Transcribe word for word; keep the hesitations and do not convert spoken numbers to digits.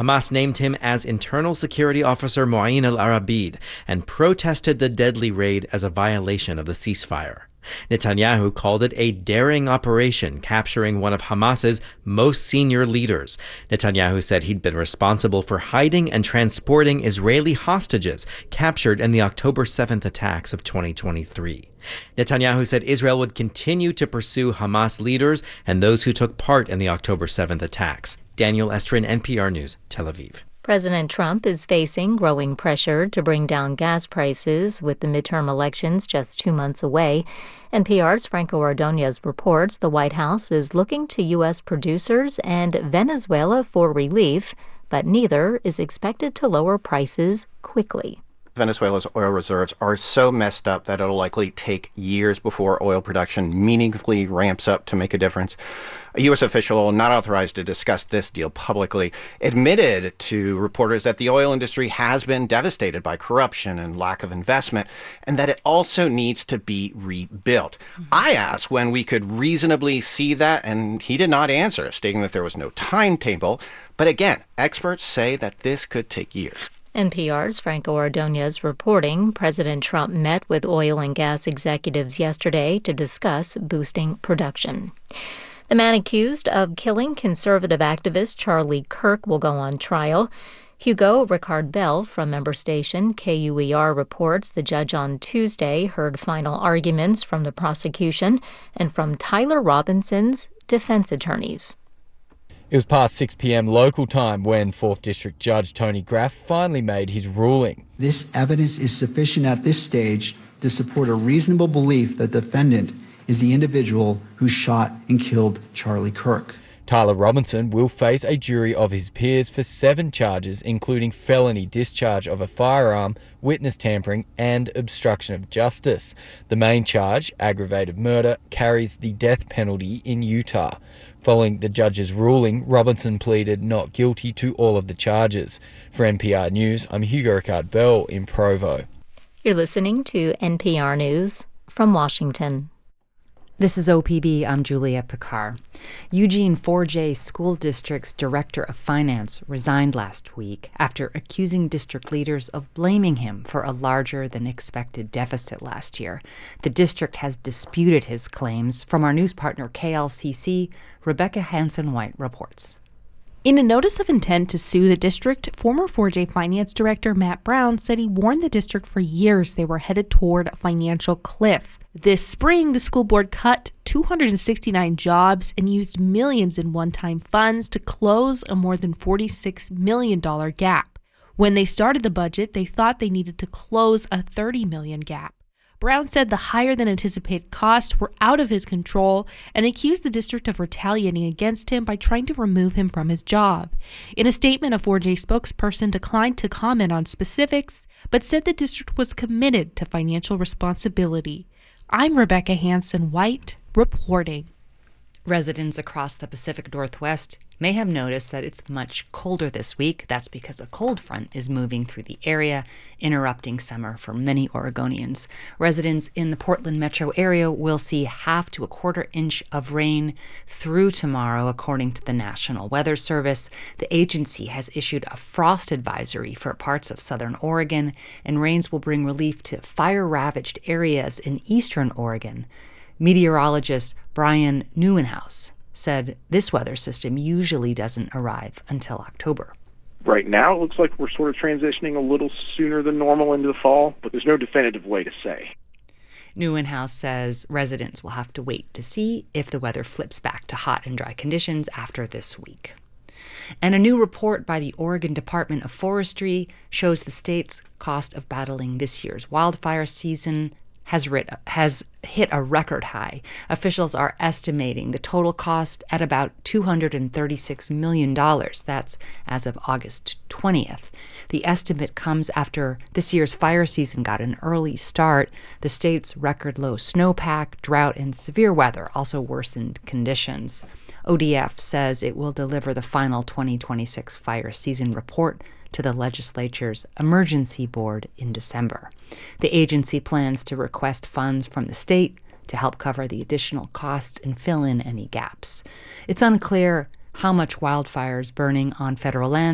Hamas named him as Internal Security Officer Mouain al-Arabid and protested the deadly raid as a violation of the ceasefire. Netanyahu called it a daring operation, capturing one of Hamas's most senior leaders. Netanyahu said he'd been responsible for hiding and transporting Israeli hostages captured in the October seventh attacks of twenty twenty-three. Netanyahu said Israel would continue to pursue Hamas leaders and those who took part in the October seventh attacks. Daniel Estrin, N P R News, Tel Aviv. President Trump is facing growing pressure to bring down gas prices with the midterm elections just two months away. N P R's Franco Ordonez reports the White House is looking to U S producers and Venezuela for relief, but neither is expected to lower prices quickly. Venezuela's oil reserves are so messed up that it'll likely take years before oil production meaningfully ramps up to make a difference. A U S official not authorized to discuss this deal publicly admitted to reporters that the oil industry has been devastated by corruption and lack of investment, and that it also needs to be rebuilt. Mm-hmm. I asked when we could reasonably see that, and he did not answer, stating that there was no timetable. But again, experts say that this could take years. N P R's Franco Ordonez reporting President Trump met with oil and gas executives yesterday to discuss boosting production. The man accused of killing conservative activist Charlie Kirk will go on trial. Hugo Ricard Bell from member station K U E R reports the judge on Tuesday heard final arguments from the prosecution and from Tyler Robinson's defense attorneys. It was past six p.m. local time when fourth District Judge Tony Graff finally made his ruling. This evidence is sufficient at this stage to support a reasonable belief that the defendant is the individual who shot and killed Charlie Kirk. Tyler Robinson will face a jury of his peers for seven charges, including felony discharge of a firearm, witness tampering, and obstruction of justice. The main charge, aggravated murder, carries the death penalty in Utah. Following the judge's ruling, Robinson pleaded not guilty to all of the charges. For N P R News, I'm Hugo Ricard Bell in Provo. You're listening to N P R News from Washington. This is O P B. I'm Julia Picard. Eugene four J School District's Director of Finance resigned last week after accusing district leaders of blaming him for a larger-than-expected deficit last year. The district has disputed his claims. From our news partner K L C C, Rebecca Hanson-White reports. In a notice of intent to sue the district, former four J Finance Director Matt Brown said he warned the district for years they were headed toward a financial cliff. This spring, the school board cut two hundred sixty-nine jobs and used millions in one-time funds to close a more than forty-six million dollars gap. When they started the budget, they thought they needed to close a thirty million dollars gap. Brown said the higher-than-anticipated costs were out of his control and accused the district of retaliating against him by trying to remove him from his job. In a statement, a four J spokesperson declined to comment on specifics, but said the district was committed to financial responsibility. I'm Rebecca Hanson-White, reporting. Residents across the Pacific Northwest may have noticed that it's much colder this week. That's because a cold front is moving through the area, interrupting summer for many Oregonians. Residents in the Portland metro area will see half to a quarter inch of rain through tomorrow, according to the National Weather Service. The agency has issued a frost advisory for parts of southern Oregon, and rains will bring relief to fire-ravaged areas in eastern Oregon. Meteorologist Brian Neuenhaus said this weather system usually doesn't arrive until October. Right now, it looks like we're sort of transitioning a little sooner than normal into the fall, but there's no definitive way to say. Neuenhaus says residents will have to wait to see if the weather flips back to hot and dry conditions after this week. And a new report by the Oregon Department of Forestry shows the state's cost of battling this year's wildfire season has, writ- has hit a record high. Officials are estimating the total cost at about two hundred thirty-six million dollars. That's as of August twentieth. The estimate comes after this year's fire season got an early start. The state's record low snowpack, drought, and severe weather also worsened conditions. O D F says it will deliver the final twenty twenty-six fire season report to the legislature's Emergency Board in December. The agency plans to request funds from the state to help cover the additional costs and fill in any gaps. It's unclear how much wildfires burning on federal land